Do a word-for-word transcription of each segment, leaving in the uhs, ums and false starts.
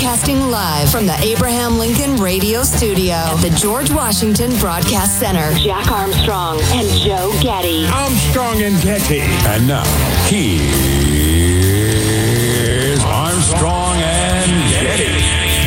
Broadcasting live from the Abraham Lincoln Radio Studio at the George Washington Broadcast Center. Jack Armstrong and Joe Getty. Armstrong and Getty. And now, here's Armstrong and Getty.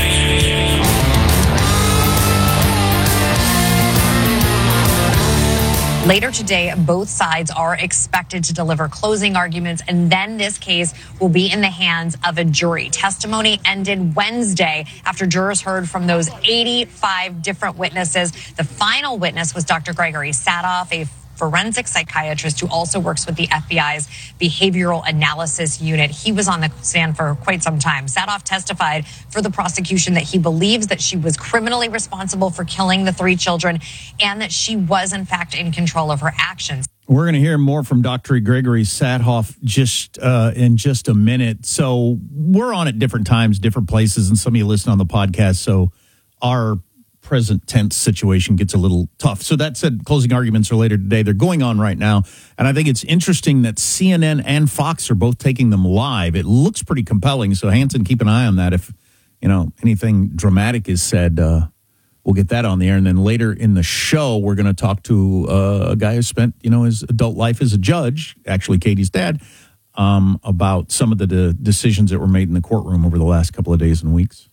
Later today, both sides are expected to deliver closing arguments, and then this case will be in the hands of a jury. Testimony ended Wednesday after jurors heard from those eighty-five different witnesses. The final witness was Doctor Gregory Sadoff, a forensic psychiatrist who also works with the F B I's Behavioral Analysis Unit. He was on the stand for quite some time. Sadoff testified for the prosecution that he believes that she was criminally responsible for killing the three children and that she was, in fact, in control of her actions. We're going to hear more from Doctor Gregory Sadoff just uh, in just a minute. So we're on at different times, different places, and some of you listen on the podcast, so our present tense situation gets a little tough. So that said, closing arguments are later today. They're going on right now. And I think it's interesting that C N N and Fox are both taking them live. It looks pretty compelling. So Hanson, keep an eye on that. If, you know, anything dramatic is said, uh, we'll get that on the air. And then later in the show, we're going to talk to uh, a guy who spent, you know, his adult life as a judge, actually Katie's dad, um, about some of the de- decisions that were made in the courtroom over the last couple of days and weeks.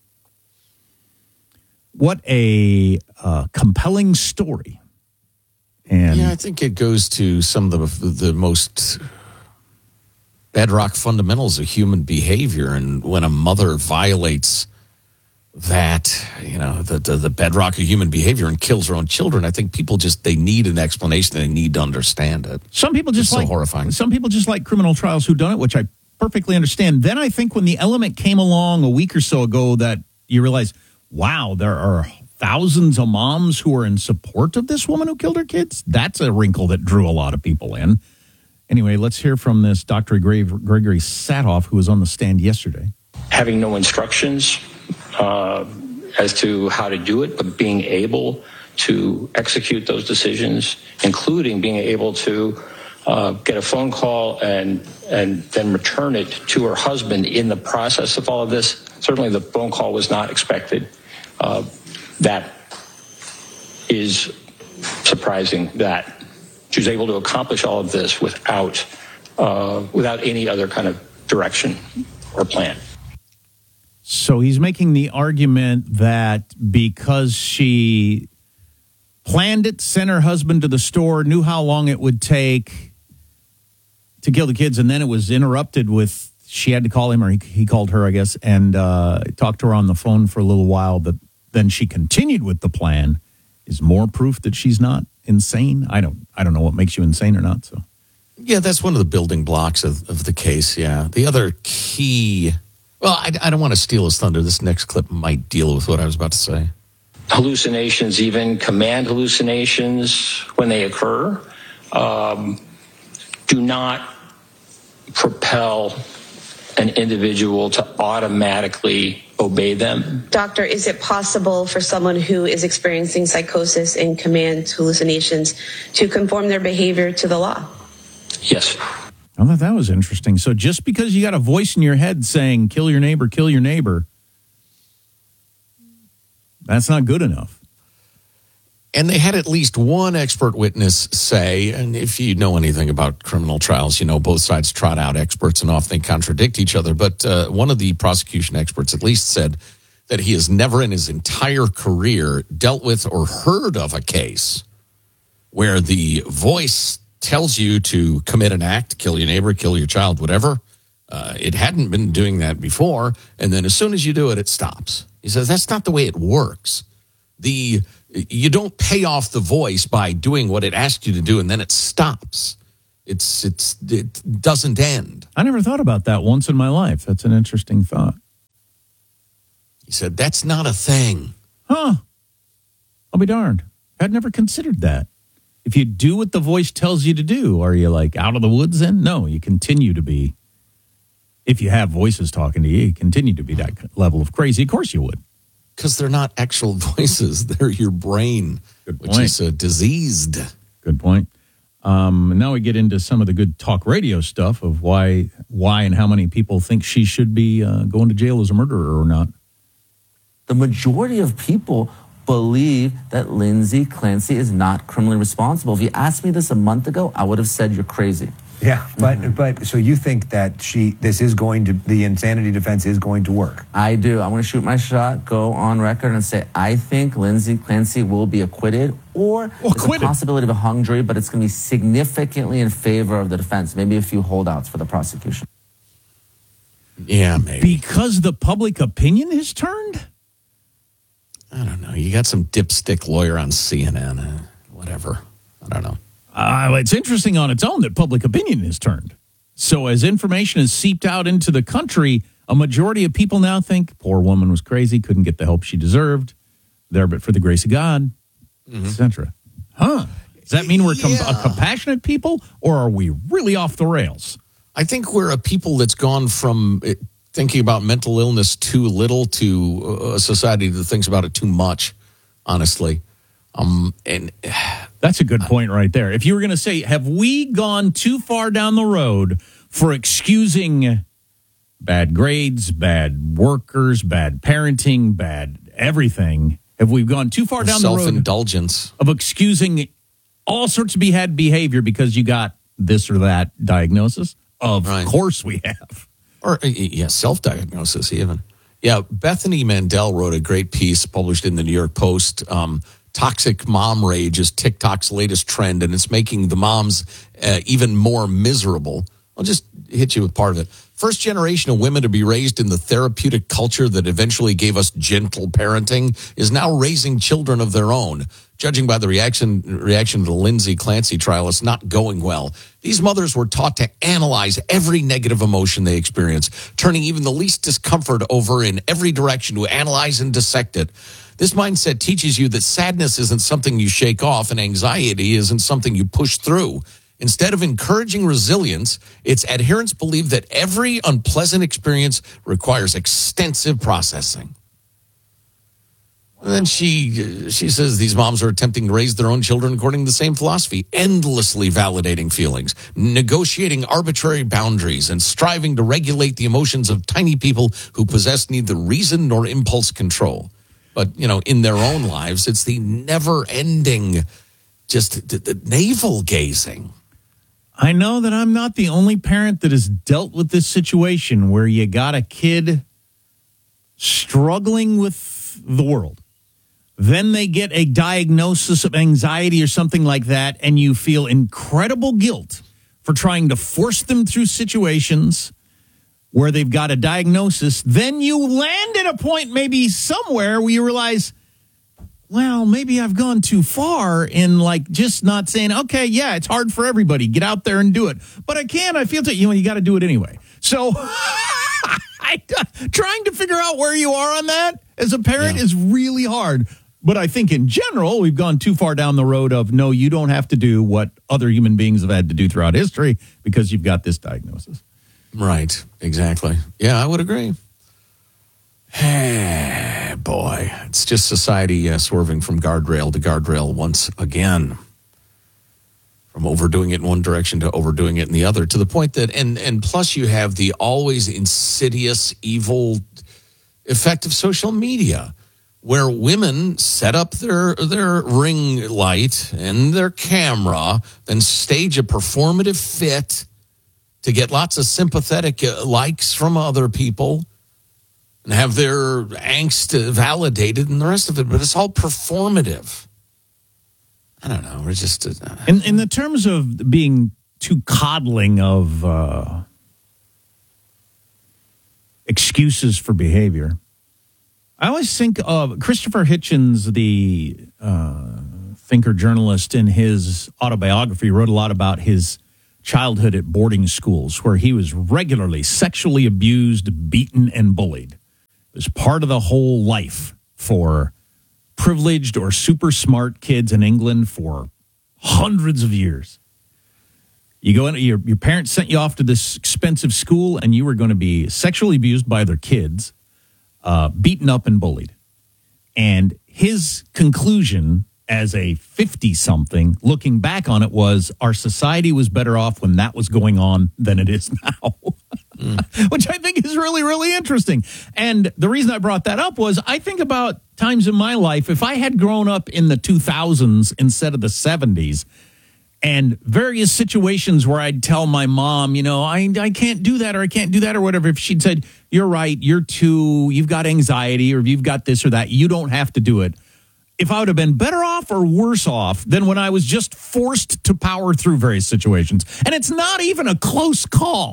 What a uh, compelling story. And yeah, I think it goes to some of the, the most bedrock fundamentals of human behavior. And when a mother violates that, you know, the, the, the bedrock of human behavior and kills her own children, I think people just, they need an explanation. They need to understand it. Some people just it's like, so horrifying. Some people just like criminal trials who done it, which I perfectly understand. Then I think when the element came along a week or so ago that you realize, wow, there are thousands of moms who are in support of this woman who killed her kids. That's a wrinkle that drew a lot of people in. Anyway, let's hear from this Doctor Gregory Sadoff, who was on the stand yesterday. Having no instructions uh, as to how to do it, but being able to execute those decisions, including being able to uh, get a phone call and and then return it to her husband in the process of all of this. Certainly the phone call was not expected. Uh, that is surprising that she was able to accomplish all of this without uh, without any other kind of direction or plan. So he's making the argument that because she planned it, sent her husband to the store, knew how long it would take to kill the kids, and then it was interrupted with, she had to call him, or he, he called her, I guess, and uh, talked to her on the phone for a little while, but then she continued with the plan, is more proof that she's not insane. I don't I don't know what makes you insane or not. So, yeah, that's one of the building blocks of, of the case, yeah. The other key, well, I, I don't want to steal his thunder. This next clip might deal with what I was about to say. Hallucinations, even command hallucinations when they occur, um, do not propel an individual to automatically obey them. Doctor, is it possible for someone who is experiencing psychosis and command hallucinations to conform their behavior to the law? Yes. I thought that was interesting. So just because you got a voice in your head saying, kill your neighbor, kill your neighbor, that's not good enough. And they had at least one expert witness say, and if you know anything about criminal trials, you know both sides trot out experts and often they contradict each other. But uh, one of the prosecution experts at least said that he has never in his entire career dealt with or heard of a case where the voice tells you to commit an act, kill your neighbor, kill your child, whatever. Uh, it hadn't been doing that before. And then as soon as you do it, it stops. He says that's not the way it works. The You don't pay off the voice by doing what it asks you to do, and then it stops. It's it's it doesn't end. I never thought about that once in my life. That's an interesting thought. He said, that's not a thing. Huh. I'll be darned. I'd never considered that. If you do what the voice tells you to do, are you like out of the woods then? No, you continue to be. If you have voices talking to you, you continue to be that level of crazy. Of course you would. Because they're not actual voices. They're your brain, which is uh, diseased. Good point. Um, now we get into some of the good talk radio stuff of why why and how many people think she should be uh, going to jail as a murderer or not. The majority of people believe that Lindsay Clancy is not criminally responsible. If you asked me this a month ago, I would have said you're crazy. Yeah, but mm-hmm. but so you think that she this is going to the insanity defense is going to work? I do. I'm going to shoot my shot, go on record and say I think Lindsay Clancy will be acquitted, or well, there's acquitted. a possibility of a hung jury, but it's going to be significantly in favor of the defense. Maybe a few holdouts for the prosecution. Yeah, maybe because the public opinion has turned. I don't know. You got some dipstick lawyer on C N N, uh, whatever. I don't know. Uh, it's interesting on its own that public opinion has turned. So as information is seeped out into the country, a majority of people now think, poor woman was crazy, couldn't get the help she deserved, there but for the grace of God, mm-hmm. et cetera. Huh. Does that mean we're com- yeah. a compassionate people, or are we really off the rails? I think we're a people that's gone from it, thinking about mental illness too little to a society that thinks about it too much, honestly. Um, and that's a good point right there. If you were going to say, have we gone too far down the road for excusing bad grades, bad workers, bad parenting, bad everything? Have we gone too far down the road self-indulgence of excusing all sorts of bad behavior because you got this or that diagnosis? Of right. course we have. Or, yeah, self-diagnosis even. Yeah, Bethany Mandel wrote a great piece published in the New York Post. Um, Toxic mom rage is TikTok's latest trend, and it's making the moms uh, even more miserable. I'll just hit you with part of it. First generation of women to be raised in the therapeutic culture that eventually gave us gentle parenting is now raising children of their own. Judging by the reaction reaction to the Lindsay Clancy trial, it's not going well. These mothers were taught to analyze every negative emotion they experience, turning even the least discomfort over in every direction to analyze and dissect it. This mindset teaches you that sadness isn't something you shake off and anxiety isn't something you push through. Instead of encouraging resilience, its adherents believe that every unpleasant experience requires extensive processing. And then she she says these moms are attempting to raise their own children according to the same philosophy, endlessly validating feelings, negotiating arbitrary boundaries, and striving to regulate the emotions of tiny people who possess neither reason nor impulse control. But, you know, in their own lives, it's the never-ending, just the, the navel-gazing. I know that I'm not the only parent that has dealt with this situation where you got a kid struggling with the world. Then they get a diagnosis of anxiety or something like that, and you feel incredible guilt for trying to force them through situations where they've got a diagnosis. Then you land at a point maybe somewhere where you realize, well, maybe I've gone too far in like just not saying, okay, yeah, it's hard for everybody. Get out there and do it. But I can, I feel, t- you know, you got to do it anyway. So I, trying to figure out where you are on that as a parent yeah. is really hard. But I think in general, we've gone too far down the road of, no, you don't have to do what other human beings have had to do throughout history because you've got this diagnosis. Right, exactly. Yeah, I would agree. Hey, boy, it's just society uh, swerving from guardrail to guardrail once again. From overdoing it in one direction to overdoing it in the other, to the point that, and, and plus you have the always insidious, evil effect of social media, where women set up their, their ring light and their camera, then stage a performative fit to get lots of sympathetic uh, likes from other people and have their angst validated and the rest of it. But it's all performative. I don't know. We're just... Uh, in, in the terms of being too coddling of uh, excuses for behavior, I always think of Christopher Hitchens, the uh, thinker journalist, in his autobiography, wrote a lot about his childhood at boarding schools where he was regularly sexually abused, beaten, and bullied. It was part of the whole life for privileged or super smart kids in England for hundreds of years. You go in, your, your parents sent you off to this expensive school and you were going to be sexually abused by their kids, uh, beaten up and bullied. And his conclusion as a fifty-something, looking back on it, was our society was better off when that was going on than it is now. mm. which I think is really, really interesting. And the reason I brought that up was I think about times in my life, if I had grown up in the two thousands instead of the seventies, and various situations where I'd tell my mom, you know, I I can't do that or I can't do that or whatever. If she'd said, you're right, you're too, you've got anxiety or you've got this or that, you don't have to do it. If I would have been better off or worse off than when I was just forced to power through various situations. And it's not even a close call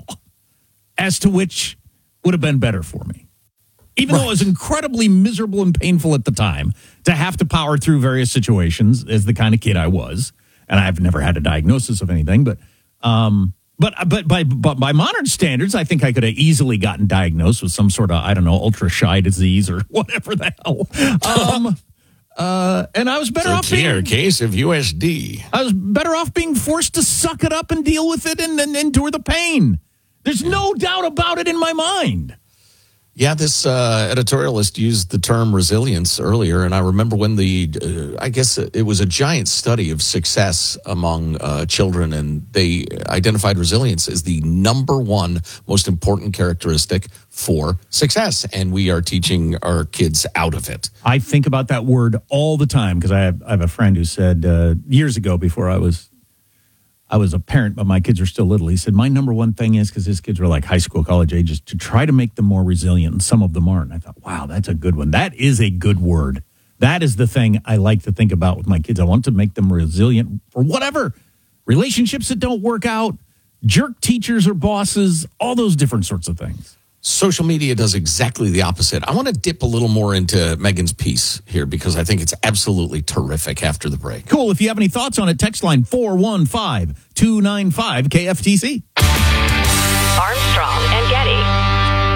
as to which would have been better for me. Even right. though it was incredibly miserable and painful at the time to have to power through various situations as the kind of kid I was. And I've never had a diagnosis of anything, but um, but but by but by modern standards, I think I could have easily gotten diagnosed with some sort of, I don't know, ultra shy disease or whatever the hell. Um, uh, and I was better it's off a being, case of U S D. I was better off being forced to suck it up and deal with it and, and endure the pain. There's no doubt about it in my mind. Yeah, this uh, editorialist used the term resilience earlier, and I remember when the, uh, I guess it was a giant study of success among uh, children, and they identified resilience as the number one most important characteristic for success, and we are teaching our kids out of it. I think about that word all the time because I have, I have a friend who said uh, years ago before I was I was a parent, but my kids are still little. He said, my number one thing is, because his kids were like high school, college ages, to try to make them more resilient, and some of them aren't. And I thought, wow, that's a good one. That is a good word. That is the thing I like to think about with my kids. I want to make them resilient for whatever. Relationships that don't work out, jerk teachers or bosses, all those different sorts of things. Social media does exactly the opposite. I want to dip a little more into Megan's piece here because I think it's absolutely terrific after the break. Cool. If you have any thoughts on it, text line four one five, two nine five, K F T C. Armstrong and Getty.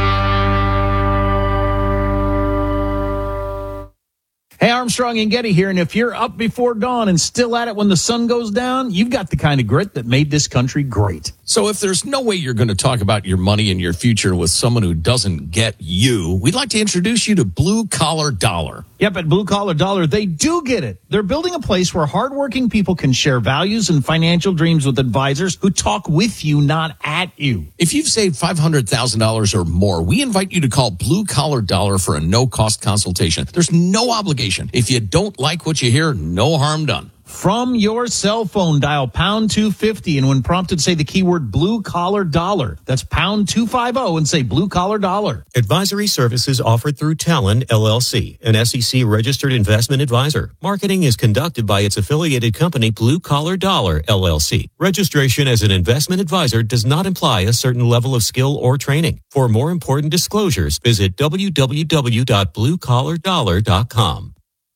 Hey, Armstrong and Getty here, and if you're up before dawn and still at it when the sun goes down, you've got the kind of grit that made this country great. So if there's no way you're going to talk about your money and your future with someone who doesn't get you, we'd like to introduce you to Blue Collar Dollar. Yep, at Blue Collar Dollar, they do get it. They're building a place where hardworking people can share values and financial dreams with advisors who talk with you, not at you. If you've saved five hundred thousand dollars or more, we invite you to call Blue Collar Dollar for a no-cost consultation. There's no obligation. If you don't like what you hear, no harm done. From your cell phone, dial pound two fifty, and when prompted, say the keyword Blue Collar Dollar. That's pound two fifty and say Blue Collar Dollar. Advisory services offered through Talon, L L C, an S E C-registered investment advisor. Marketing is conducted by its affiliated company, Blue Collar Dollar, L L C. Registration as an investment advisor does not imply a certain level of skill or training. For more important disclosures, visit w w w dot blue collar dollar dot com.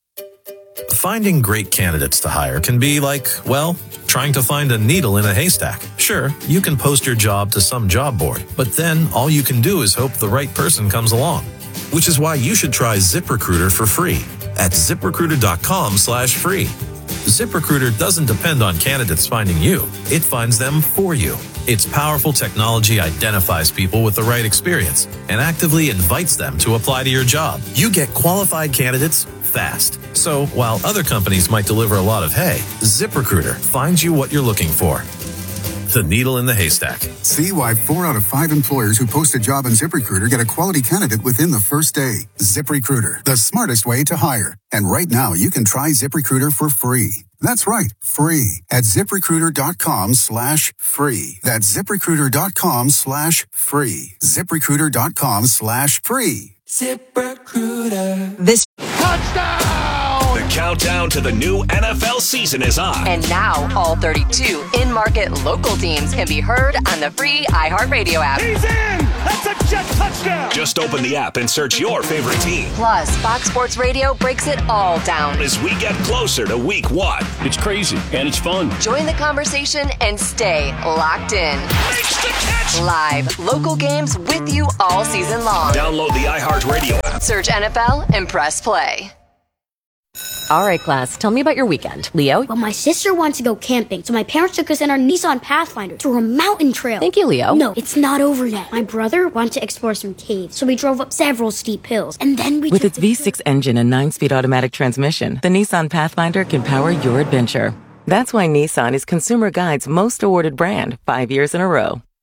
Finding great candidates to hire can be like, well, trying to find a needle in a haystack. Sure, you can post your job to some job board, but then all you can do is hope the right person comes along. Which is why you should try ZipRecruiter for free at ZipRecruiter.com slash free. ZipRecruiter doesn't depend on candidates finding you. It finds them for you. Its powerful technology identifies people with the right experience and actively invites them to apply to your job. You get qualified candidates fast. So while other companies might deliver a lot of hay, ZipRecruiter finds you what you're looking for. The needle in the haystack. See why four out of five employers who post a job on ZipRecruiter get a quality candidate within the first day. ZipRecruiter, the smartest way to hire. And right now, you can try ZipRecruiter for free. That's right, free at ZipRecruiter.com slash free. That's ZipRecruiter.com slash free. ZipRecruiter.com slash free. ZipRecruiter. This touchdown! The countdown to the new N F L season is on. And now all thirty-two in-market local teams can be heard on the free iHeartRadio app. He's in! That's a jet touchdown! Just open the app and search your favorite team. Plus, Fox Sports Radio breaks it all down as we get closer to week one. It's crazy and it's fun. Join the conversation and stay locked in. Makes the catch! Live local games with you all season long. Download the iHeartRadio app. Search N F L and press play. All right, class, tell me about your weekend. Leo? Well, my sister wanted to go camping, so my parents took us in our Nissan Pathfinder to a mountain trail. Thank you, Leo. No, it's not over yet. My brother wanted to explore some caves, so we drove up several steep hills, and then we With took its V six engine and nine-speed automatic transmission, the Nissan Pathfinder can power your adventure. That's why Nissan is Consumer Guide's most awarded brand five years in a row.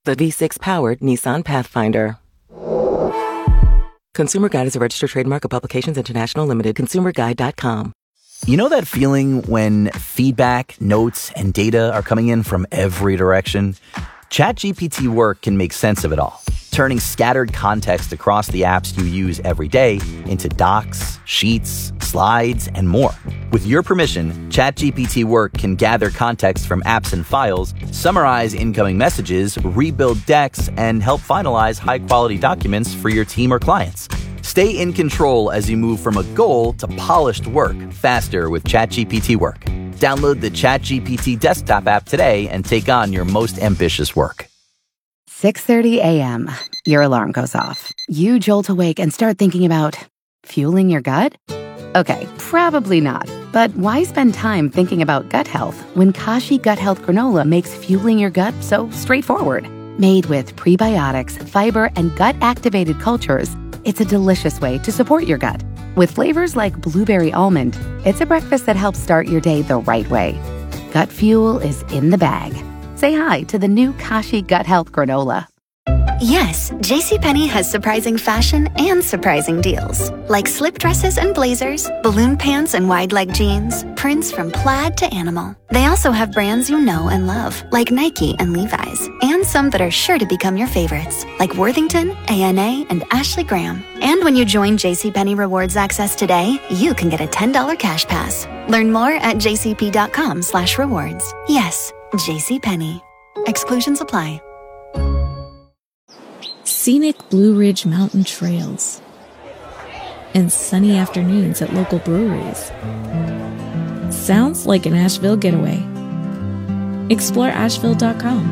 The V six powered Nissan Pathfinder. Consumer Guide is a registered trademark of Publications International Limited. consumer guide dot com. You know that feeling when feedback, notes, and data are coming in from every direction? ChatGPT Work can make sense of it all, turning scattered context across the apps you use every day into docs, sheets, slides, and more. With your permission, ChatGPT Work can gather context from apps and files, summarize incoming messages, rebuild decks, and help finalize high-quality documents for your team or clients. Stay in control as you move from a goal to polished work faster with ChatGPT Work. Download the ChatGPT desktop app today and take on your most ambitious work. six thirty a.m. Your alarm goes off. You jolt awake and start thinking about fueling your gut? Okay, probably not. But why spend time thinking about gut health when Kashi Gut Health Granola makes fueling your gut so straightforward? Made with prebiotics, fiber, and gut-activated cultures, it's a delicious way to support your gut. With flavors like blueberry almond, it's a breakfast that helps start your day the right way. Gut fuel is in the bag. Say hi to the new Kashi Gut Health Granola. Yes, JCPenney has surprising fashion and surprising deals. Like slip dresses and blazers, balloon pants and wide leg jeans, prints from plaid to animal. They also have brands you know and love, like Nike and Levi's, and some that are sure to become your favorites, like Worthington, A N A, and Ashley Graham. And when you join JCPenney Rewards Access today, you can get a ten dollars cash pass. Learn more at jcp.com slash rewards. Yes, JCPenney. Exclusions apply. Scenic Blue Ridge Mountain trails and sunny afternoons at local breweries. Sounds like an Asheville getaway. Explore asheville dot com.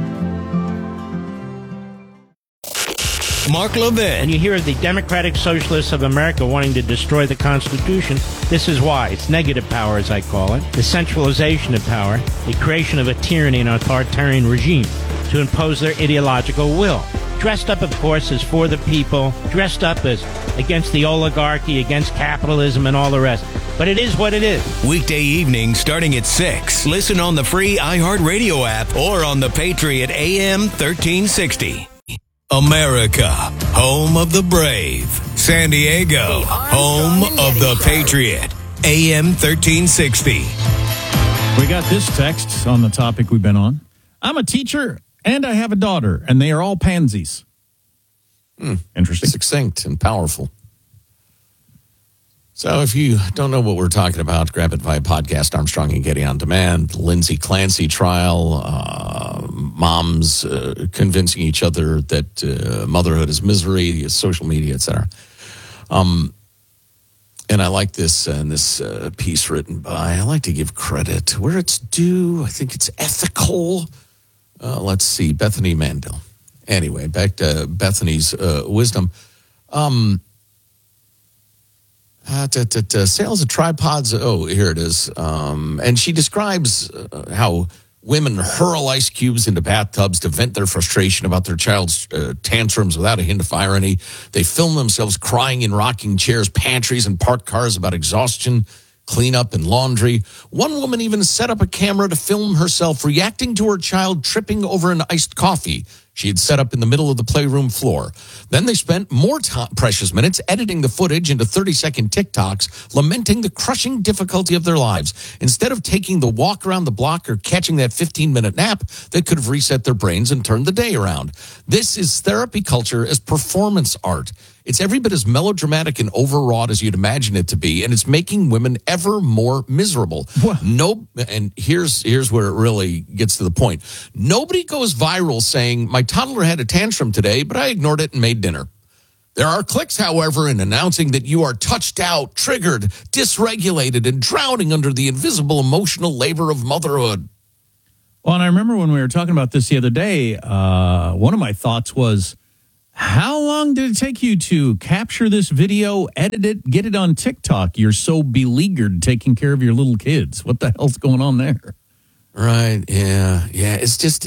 Mark Levin. And you hear of the Democratic Socialists of America wanting to destroy the Constitution. This is why. It's negative power, as I call it. The centralization of power. The creation of a tyranny and authoritarian regime to impose their ideological will. Dressed up, of course, as for the people. Dressed up as against the oligarchy, against capitalism, and all the rest. But it is what it is. Weekday evening starting at six. Listen on the free iHeartRadio app or on the Patriot A M thirteen sixty. America, home of the brave. San Diego, home of the Patriot. A M thirteen sixty. We got this text on the topic we've been on. I'm a teacher and I have a daughter, and they are all pansies. Hmm. Interesting. Succinct and powerful. So if you don't know what we're talking about, grab it via podcast, Armstrong and Getty On Demand, Lindsay Clancy trial, uh, moms uh, convincing each other that uh, motherhood is misery, social media, et cetera. Um, and I like this uh, in this uh, piece written by, I like to give credit where it's due. I think it's ethical. Uh, let's see, Bethany Mandel. Anyway, back to Bethany's uh, wisdom. Um, uh, t- t- t- sales of tripods. Oh, here it is. Um, and she describes uh, how women hurl ice cubes into bathtubs to vent their frustration about their child's uh, tantrums without a hint of irony. They film themselves crying in rocking chairs, pantries, and parked cars about exhaustion, cleanup, and laundry. One woman even set up a camera to film herself reacting to her child tripping over an iced coffee she had set up in the middle of the playroom floor. Then they spent more t- precious minutes editing the footage into thirty-second TikToks, lamenting the crushing difficulty of their lives. Instead of taking the walk around the block or catching that fifteen-minute nap that could have reset their brains and turned the day around. This is therapy culture as performance art. It's every bit as melodramatic and overwrought as you'd imagine it to be, and it's making women ever more miserable. What? No, and here's here's where it really gets to the point. Nobody goes viral saying, my toddler had a tantrum today, but I ignored it and made dinner. There are clicks, however, in announcing that you are touched out, triggered, dysregulated, and drowning under the invisible emotional labor of motherhood. Well, and I remember when we were talking about this the other day, uh, one of my thoughts was, how long did it take you to capture this video, edit it, get it on TikTok? You're so beleaguered taking care of your little kids. What the hell's going on there? Right, yeah, yeah, it's just...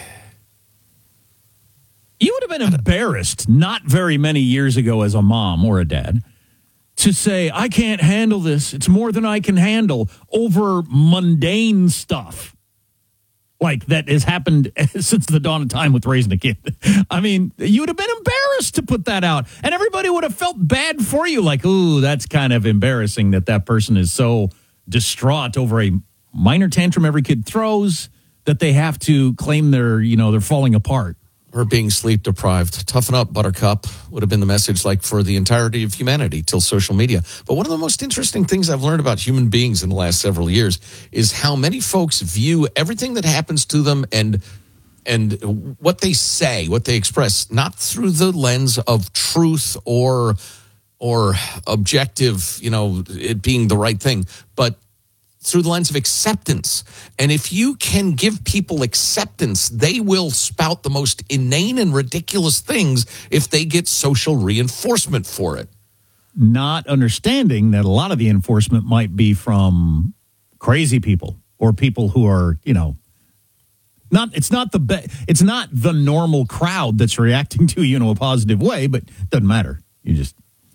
You would have been embarrassed not very many years ago as a mom or a dad to say, I can't handle this. It's more than I can handle over mundane stuff. like that has happened since the dawn of time with raising a kid. I mean, you would have been embarrassed to put that out, and everybody would have felt bad for you. Like, ooh, that's kind of embarrassing that that person is so distraught over a minor tantrum every kid throws that they have to claim they're, you know, they're falling apart. Or being sleep deprived. Toughen up, Buttercup, would have been the message like for the entirety of humanity till social media. But one of the most interesting things I've learned about human beings in the last several years is how many folks view everything that happens to them and and what they say, what they express, not through the lens of truth or or objective, you know, it being the right thing, but through the lens of acceptance. And if you can give people acceptance, they will spout the most inane and ridiculous things if they get social reinforcement for it. Not understanding that a lot of the enforcement might be from crazy people or people who are, you know, not, it's not the be- it's not the normal crowd that's reacting to you in a positive way, but it doesn't matter. You just...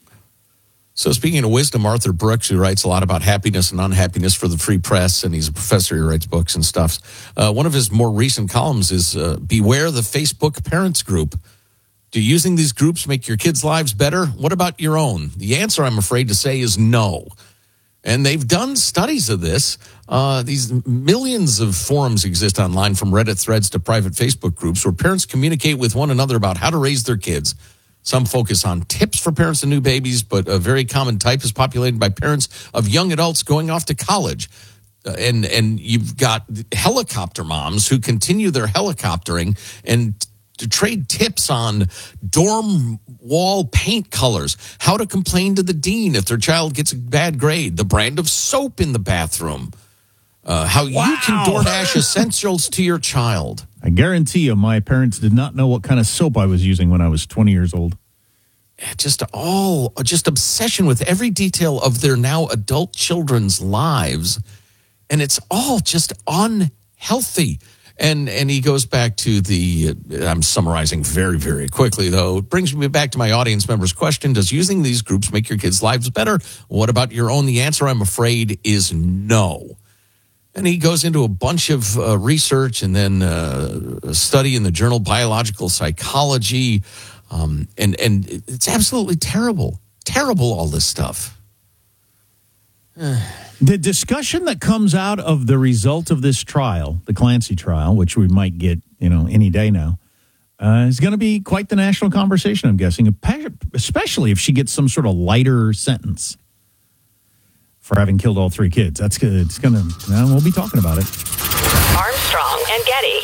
So speaking of wisdom, Arthur Brooks, who writes a lot about happiness and unhappiness for the Free Press, and he's a professor who writes books and stuff. Uh, one of his more recent columns is uh, Beware the Facebook Parents Group. Do using these groups make your kids' lives better? What about your own? The answer, I'm afraid to say, is no. And they've done studies of this. Uh, these millions of forums exist online, from Reddit threads to private Facebook groups, where parents communicate with one another about how to raise their kids. Some focus on tips for parents and new babies, but a very common type is populated by parents of young adults going off to college. Uh, and and you've got helicopter moms who continue their helicoptering and to trade tips on dorm wall paint colors, how to complain to the dean if their child gets a bad grade, the brand of soap in the bathroom, uh, how wow. you can DoorDash essentials to your child. I guarantee you my parents did not know what kind of soap I was using when I was twenty years old. Just all, just obsession with every detail of their now adult children's lives. And it's all just unhealthy. And and he goes back to the, I'm summarizing very, very quickly, though. It brings me back to my audience member's question. Does using these groups make your kids' lives better? What about your own? The answer, I'm afraid, is no. And he goes into a bunch of uh, research and then uh, a study in the journal Biological Psychology. Um, and, and it's absolutely terrible. Terrible, all this stuff. The discussion that comes out of the result of this trial, the Clancy trial, which we might get, you know, any day now, uh, is going to be quite the national conversation, I'm guessing, especially if she gets some sort of lighter sentence for having killed all three kids. That's good. It's going to, well, we'll be talking about it. Armstrong and Getty.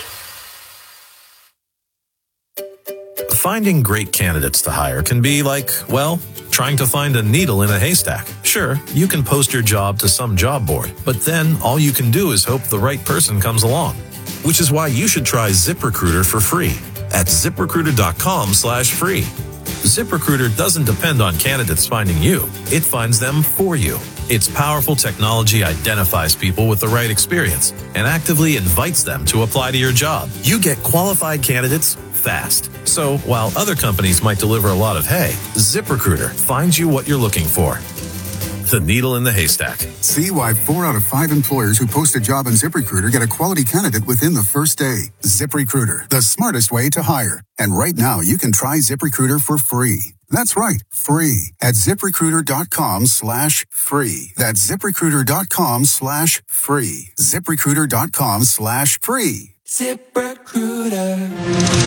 Finding great candidates to hire can be like, well, trying to find a needle in a haystack. Sure, you can post your job to some job board, but then all you can do is hope the right person comes along. Which is why you should try ZipRecruiter for free at ZipRecruiter.com slash free. ZipRecruiter doesn't depend on candidates finding you. It finds them for you. Its powerful technology identifies people with the right experience and actively invites them to apply to your job. You get qualified candidates fast. So while other companies might deliver a lot of hay, ZipRecruiter finds you what you're looking for. The needle in the haystack. See why four out of five employers who post a job on ZipRecruiter get a quality candidate within the first day. ZipRecruiter, the smartest way to hire. And right now, you can try ZipRecruiter for free. That's right, free at ZipRecruiter.com slash free. That's ZipRecruiter.com slash free. ZipRecruiter.com slash free. ZipRecruiter.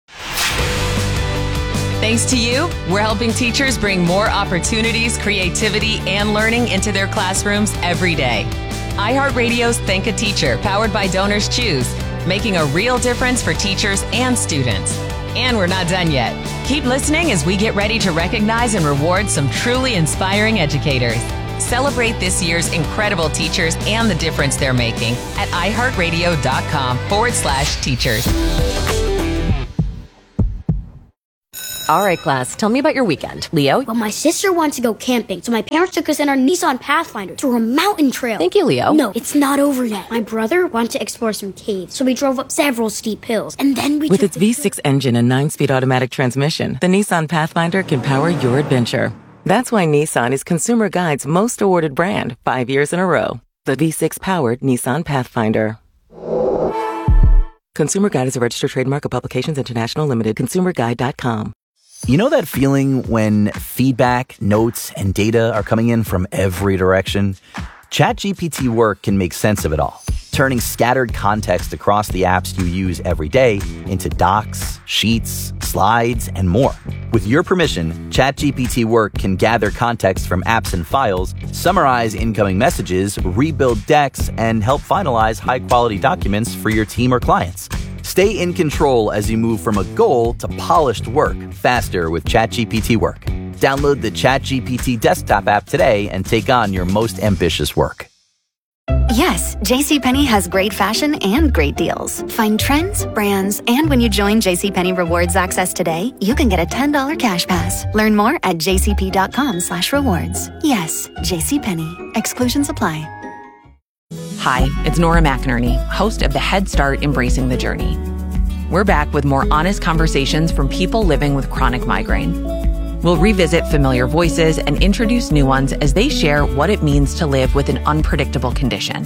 Thanks to you, we're helping teachers bring more opportunities, creativity, and learning into their classrooms every day. iHeartRadio's Thank a Teacher, powered by Donors Choose, making a real difference for teachers and students. And we're not done yet. Keep listening as we get ready to recognize and reward some truly inspiring educators. Celebrate this year's incredible teachers and the difference they're making at iHeartRadio.com forward slash teachers. All right, class, tell me about your weekend. Leo? Well, my sister wants to go camping, so my parents took us in our Nissan Pathfinder to a mountain trail. Thank you, Leo. No, it's not over yet. My brother wanted to explore some caves, so we drove up several steep hills, and then we With its V six engine and nine-speed automatic transmission, the Nissan Pathfinder can power your adventure. That's why Nissan is Consumer Guide's most awarded brand five years in a row. The V six-powered Nissan Pathfinder. Consumer Guide is a registered trademark of Publications International Limited. consumer guide dot com. You know that feeling when feedback, notes, and data are coming in from every direction? ChatGPT Work can make sense of it all, turning scattered context across the apps you use every day into docs, sheets, slides, and more. With your permission, ChatGPT Work can gather context from apps and files, summarize incoming messages, rebuild decks, and help finalize high-quality documents for your team or clients. Stay in control as you move from a goal to polished work faster with ChatGPT Work. Download the ChatGPT desktop app today and take on your most ambitious work. Yes, JCPenney has great fashion and great deals. Find trends, brands, and when you join JCPenney Rewards Access today, you can get a ten dollars cash pass. Learn more at jcp.com slash rewards. Yes, JCPenney. Exclusions apply. Hi, it's Nora McInerney, host of the Head Start Embracing the Journey. We're back with more honest conversations from people living with chronic migraine. We'll revisit familiar voices and introduce new ones as they share what it means to live with an unpredictable condition.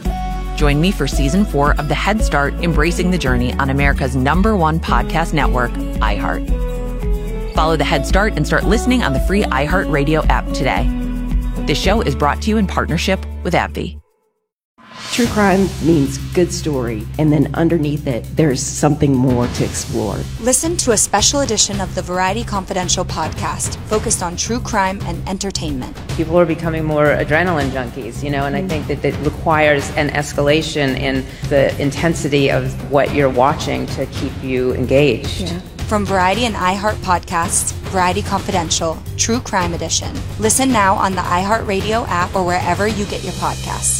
Join me for season four of the Head Start Embracing the Journey on America's number one podcast network, iHeart. Follow the Head Start and start listening on the free iHeartRadio app today. This show is brought to you in partnership with AbbVie. True crime means good story, and then underneath it, there's something more to explore. Listen to a special edition of the Variety Confidential podcast focused on true crime and entertainment. People are becoming more adrenaline junkies, you know, and I think that it requires an escalation in the intensity of what you're watching to keep you engaged. Yeah. From Variety and iHeart podcasts, Variety Confidential, True Crime Edition. Listen now on the iHeartRadio app or wherever you get your podcasts.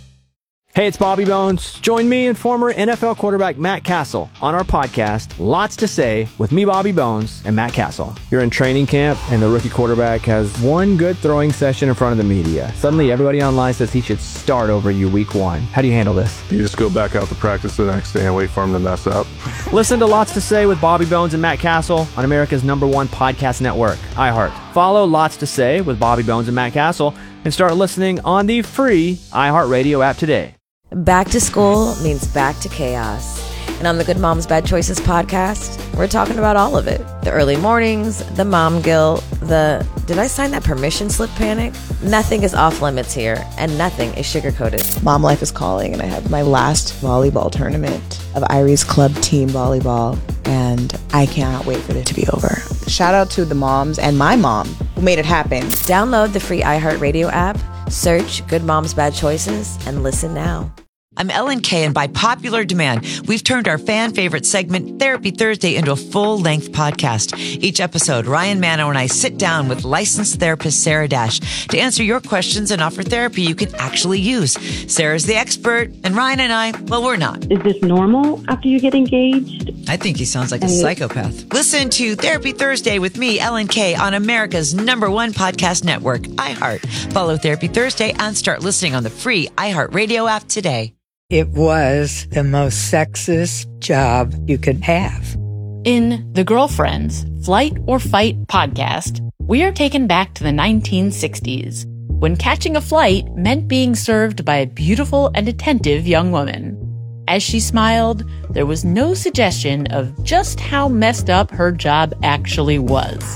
Hey, it's Bobby Bones. Join me and former N F L quarterback Matt Castle on our podcast, Lots to Say, with me, Bobby Bones, and Matt Castle. You're in training camp, and the rookie quarterback has one good throwing session in front of the media. Suddenly, everybody online says he should start over you week one. How do you handle this? You just go back out to practice the next day and wait for him to mess up. Listen to Lots to Say with Bobby Bones and Matt Castle on America's number one podcast network, iHeart. Follow Lots to Say with Bobby Bones and Matt Castle and start listening on the free iHeartRadio app today. Back to school means back to chaos. And on the Good Moms Bad Choices podcast, we're talking about all of it. The early mornings, the mom guilt, the did I sign that permission slip panic? Nothing is off limits here, and nothing is sugar-coated. Mom life is calling, and I have my last volleyball tournament of Irie's Club Team Volleyball, and I cannot wait for it to be over. Shout out to the moms and my mom who made it happen. Download the free iHeartRadio app, search Good Moms Bad Choices, and listen now. I'm Ellen Kay, and by popular demand, we've turned our fan favorite segment, Therapy Thursday, into a full-length podcast. Each episode, Ryan Mano and I sit down with licensed therapist Sarah Dash to answer your questions and offer therapy you can actually use. Sarah's the expert, and Ryan and I, well, we're not. Is this normal after you get engaged? I think he sounds like a psychopath. Listen to Therapy Thursday with me, Ellen Kay, on America's number one podcast network, iHeart. Follow Therapy Thursday and start listening on the free iHeartRadio app today. It was the most sexist job you could have. In The Girlfriends, Flight or Fight podcast, we are taken back to the nineteen sixties, when catching a flight meant being served by a beautiful and attentive young woman. As she smiled, there was no suggestion of just how messed up her job actually was.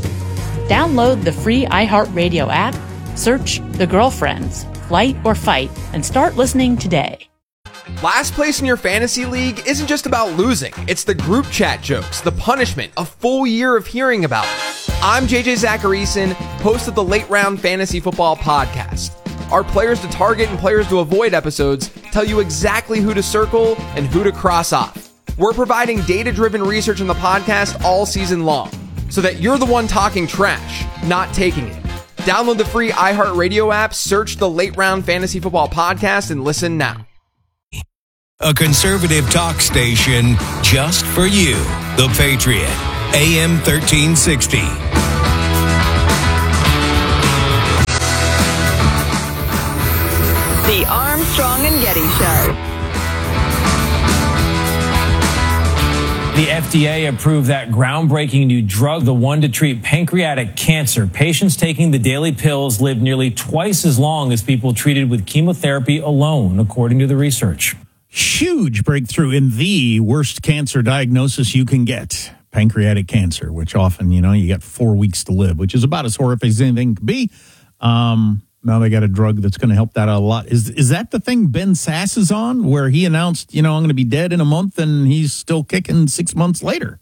Download the free iHeartRadio app, search The Girlfriends, Flight or Fight, and start listening today. Last place in your fantasy league isn't just about losing. It's the group chat jokes, the punishment, a full year of hearing about it. I'm J J Zacharyson, host of the Late Round Fantasy Football Podcast. Our players to target and players to avoid episodes tell you exactly who to circle and who to cross off. We're providing data-driven research in the podcast all season long, so that you're the one talking trash, not taking it. Download the free iHeartRadio app, search the Late Round Fantasy Football Podcast, and listen now. A conservative talk station just for you. The Patriot, A M thirteen sixty. The Armstrong and Getty Show. The F D A approved that groundbreaking new drug, the one to treat pancreatic cancer. Patients taking the daily pills live nearly twice as long as people treated with chemotherapy alone, according to the research. huge breakthrough in the worst cancer diagnosis you can get, pancreatic cancer, which often, you know, you get four weeks to live, which is about as horrific as anything could be. Um, now they got a drug that's going to help that out a lot. Is is that the thing Ben Sass is on, where he announced, you know, I'm going to be dead in a month, and he's still kicking six months later?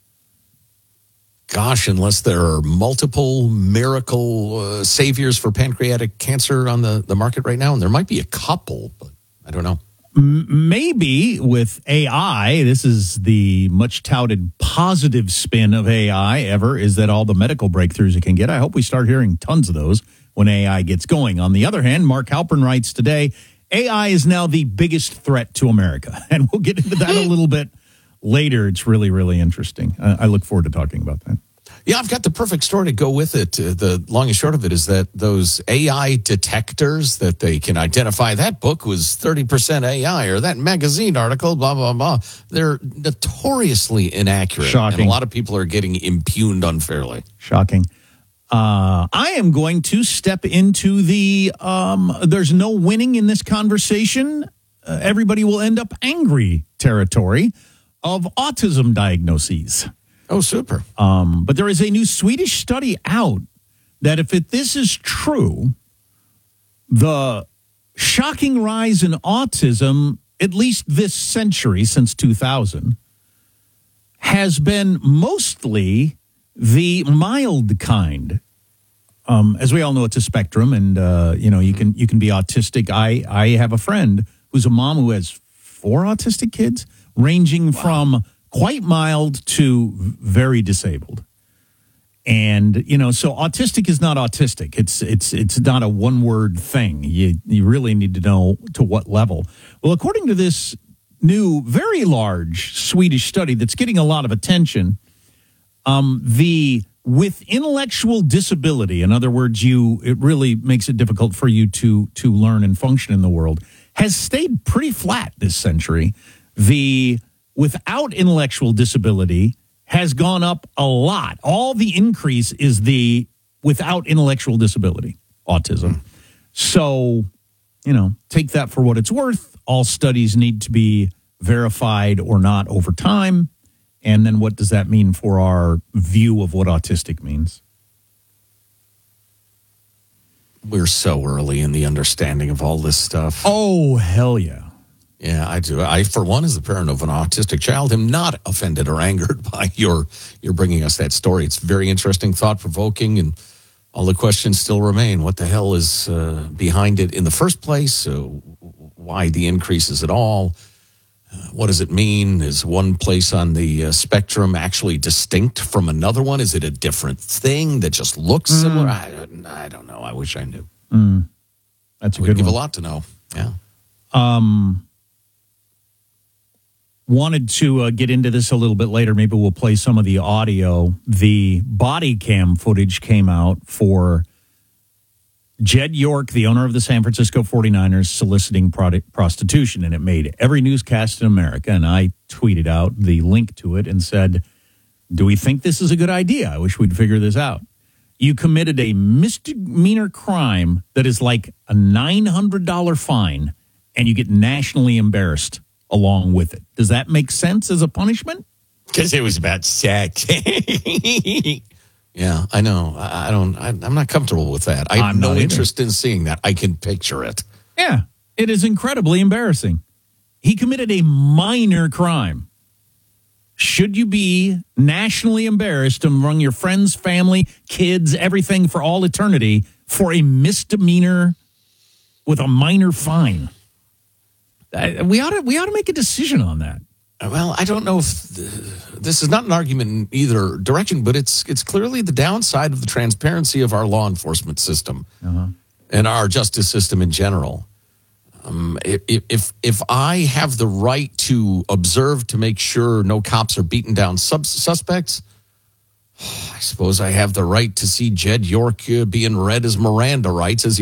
Gosh, unless there are multiple miracle uh, saviors for pancreatic cancer on the, the market right now, and there might be a couple, but I don't know. Maybe with A I, this is the much touted positive spin of A I ever, is that all the medical breakthroughs it can get. I hope we start hearing tons of those when A I gets going. On the other hand, Mark Halpern writes today, A I is now the biggest threat to America. And we'll get into that a little bit later. It's really, really interesting. I, I look forward to talking about that. Yeah, I've got the perfect story to go with it. Uh, the long and short of it is that those A I detectors that they can identify, that book was thirty percent A I, or that magazine article, blah, blah, blah. They're notoriously inaccurate. Shocking. And a lot of people are getting impugned unfairly. Shocking. Uh, I am going to step into the um, there's no winning in this conversation. Uh, everybody will end up angry territory of autism diagnoses. Oh, super. Um, but there is a new Swedish study out that if it, this is true, the shocking rise in autism, at least this century, since two thousand, has been mostly the mild kind. Um, as we all know, it's a spectrum, and uh, you know you can you can be autistic. I I have a friend who's a mom who has four autistic kids, ranging wow. from quite mild to very disabled. And, you know, so autistic is not autistic. It's it's it's not a one-word thing. You you really need to know to what level. Well, according to this new, very large Swedish study that's getting a lot of attention, um, the with intellectual disability, in other words, you it really makes it difficult for you to to learn and function in the world, has stayed pretty flat this century. The without intellectual disability has gone up a lot. All the increase is the without intellectual disability, autism. So, you know, take that for what it's worth. All studies need to be verified or not over time. And then what does that mean for our view of what autistic means? We're so early in the understanding of all this stuff. Oh, hell yeah. Yeah, I do. I, for one, as the parent of an autistic child, am not offended or angered by your your bringing us that story. It's very interesting, thought-provoking, and all the questions still remain. What the hell is uh, behind it in the first place? Uh, why the increases at all? Uh, what does it mean? Is one place on the uh, spectrum actually distinct from another one? Is it a different thing that just looks mm. similar? I, I don't know. I wish I knew. Mm. That's a We'd good give one. a lot to know. Yeah. Um. Wanted to uh, get into this a little bit later. Maybe we'll play some of the audio. The body cam footage came out for Jed York, the owner of the San Francisco forty-niners, soliciting product prostitution. And it made every newscast in America. And I tweeted out the link to it and said, do we think this is a good idea? I wish we'd figure this out. You committed a misdemeanor crime that is like a nine hundred dollars fine, and you get nationally embarrassed along with it. Does that make sense as a punishment? Because it was about sex. Yeah, I know. I, I don't. I, I'm not comfortable with that. I have I'm no not interest in seeing that. I can picture it. Yeah, it is incredibly embarrassing. He committed a minor crime. Should you be nationally embarrassed among your friends, family, kids, everything for all eternity for a misdemeanor with a minor fine? We ought to we ought to make a decision on that. Well, I don't know if the, this is not an argument in either direction, but it's it's clearly the downside of the transparency of our law enforcement system uh-huh. and our justice system in general. Um, if, if if I have the right to observe to make sure no cops are beating down sub- suspects, I suppose I have the right to see Jed York uh, being read as Miranda rights as he